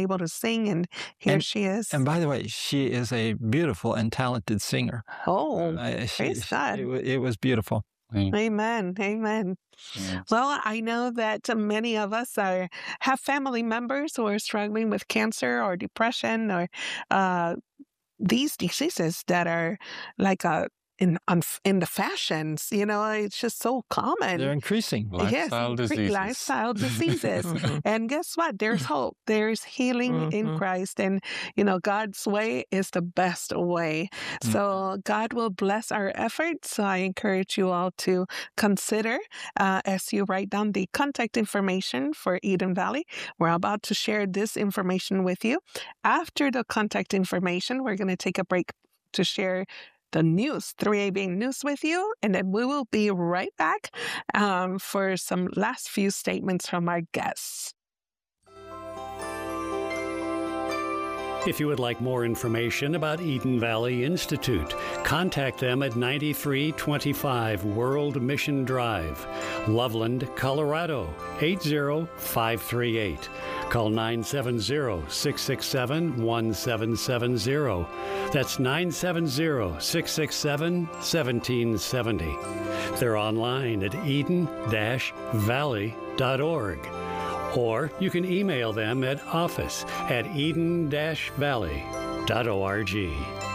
able to sing, and here she is. And by the way, she is a beautiful and talented singer. Oh, praise God. It was beautiful. Amen. Amen. Yes. Well, I know that many of us have family members who are struggling with cancer or depression or these diseases that are like in the fashions. It's just so common. They're increasing. Lifestyle diseases. Lifestyle diseases. And guess what? There's hope. There's healing in Christ. And, God's way is the best way. So God will bless our efforts. So I encourage you all to consider as you write down the contact information for Eden Valley. We're about to share this information with you. After the contact information, we're going to take a break to share the news, 3ABN News with you, and then we will be right back for some last few statements from our guests. If you would like more information about Eden Valley Institute, contact them at 9325 World Mission Drive, Loveland, Colorado, 80538. Call 970-667-1770. That's 970-667-1770. They're online at eden-valley.org. Or you can email them at office@eden-valley.org.